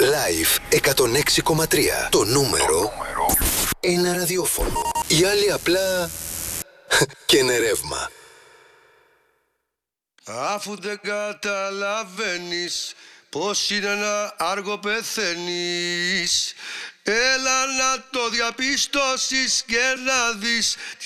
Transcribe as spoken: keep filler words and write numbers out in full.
Live εκατόν έξι κόμμα τρία. Το νούμερο ένα ραδιόφωνο. Οι άλλοι απλά καίνε ρεύμα. Αφού δεν καταλαβαίνεις πως είναι να άργο πεθαίνεις, έλα να το διαπιστώσεις και να δεις